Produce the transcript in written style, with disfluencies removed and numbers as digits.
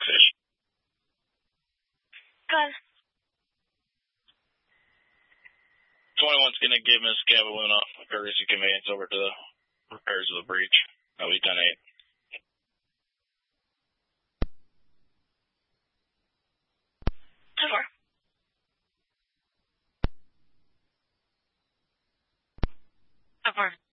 Good. 21's going to give Miss Cavaluna a courtesy conveyance over to the repairs of the breach. That'll be 10-8. 10-4. 10-4.